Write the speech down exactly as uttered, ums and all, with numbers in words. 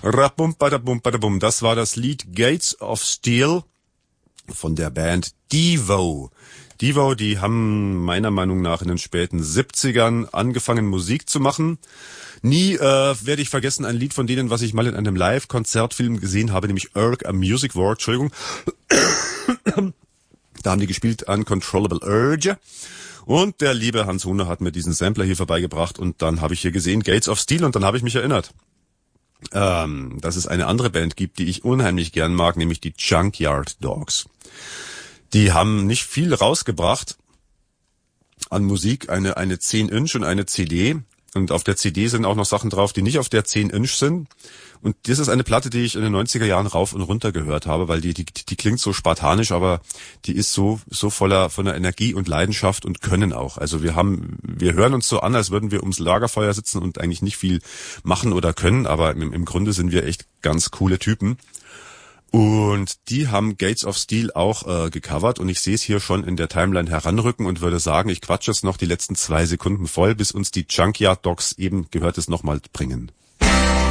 Rabum, badabum, badabum. Das war das Lied Gates of Steel von der Band Devo. Devo, die haben meiner Meinung nach in den späten siebzigern angefangen, Musik zu machen. Nie äh, werde ich vergessen ein Lied von denen, was ich mal in einem Live-Konzertfilm gesehen habe, nämlich Urge, a Music War, Entschuldigung. Da haben die gespielt Uncontrollable Urge. Und der liebe Hans Huner hat mir diesen Sampler hier vorbeigebracht und dann habe ich hier gesehen Gates of Steel und dann habe ich mich erinnert, ähm, dass es eine andere Band gibt, die ich unheimlich gern mag, nämlich die Junkyard Dogs. Die haben nicht viel rausgebracht an Musik, eine eine zehn Inch und eine C D. Und auf der C D sind auch noch Sachen drauf, die nicht auf der zehn Inch sind. Und das ist eine Platte, die ich in den neunziger Jahren rauf und runter gehört habe, weil die die die klingt so spartanisch, aber die ist so so voller von der Energie und Leidenschaft und Können auch. Also wir haben wir hören uns so an, als würden wir ums Lagerfeuer sitzen und eigentlich nicht viel machen oder können, aber im, im Grunde sind wir echt ganz coole Typen. Und die haben Gates of Steel auch äh, gecovert und ich sehe es hier schon in der Timeline heranrücken und würde sagen, ich quatsche jetzt noch die letzten zwei Sekunden voll, bis uns die Junkyard Dogs eben gehört es nochmal bringen.